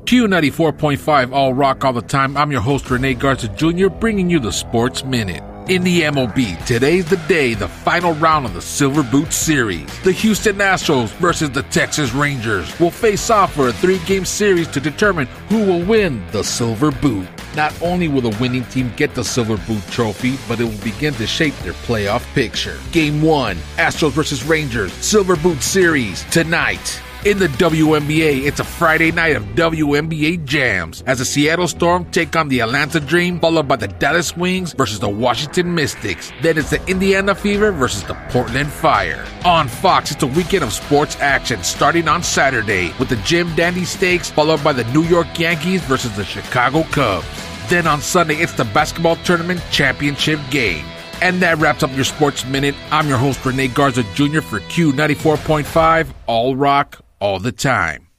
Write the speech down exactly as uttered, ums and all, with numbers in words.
Q ninety-four point five All Rock All the Time. I'm your host, Rene Garza Junior, bringing you the Sports Minute. In the M L B, today's the day, the final round of the Silver Boot Series. The Houston Astros versus the Texas Rangers will face off for a three-game series to determine who will win the Silver Boot. Not only will the winning team get the Silver Boot trophy, but it will begin to shape their playoff picture. Game one, Astros versus Rangers, Silver Boot Series, tonight. In the W N B A, it's a Friday night of W N B A jams as the Seattle Storm take on the Atlanta Dream, followed by the Dallas Wings versus the Washington Mystics. Then it's the Indiana Fever versus the Portland Fire. On Fox, it's a weekend of sports action starting on Saturday with the Jim Dandy Stakes, followed by the New York Yankees versus the Chicago Cubs. Then on Sunday, it's the basketball tournament championship game. And that wraps up your Sports Minute. I'm your host, Rene Garza Junior for Q ninety-four point five All Rock All the Time.